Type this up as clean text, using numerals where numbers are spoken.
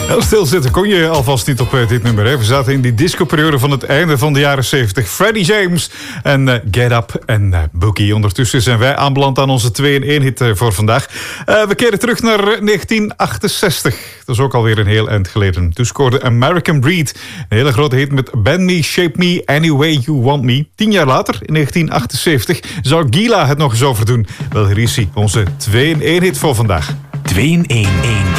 Heel stilzitten kon je alvast niet op dit nummer. Hè? We zaten in die discoperiode van het einde van de jaren 70. Freddie James en Get Up en Boogie. Ondertussen zijn wij aanbeland aan onze 2-in-1-hit voor vandaag. We keren terug naar 1968. Dat is ook alweer een heel eind geleden. Toen scoorde American Breed een hele grote hit met Bend Me, Shape Me, Any Way You Want Me. 10 jaar later, in 1978, zou Gila het nog eens overdoen. Wel, hier is hij, onze 2-in-1-hit voor vandaag. 2-in-1-1.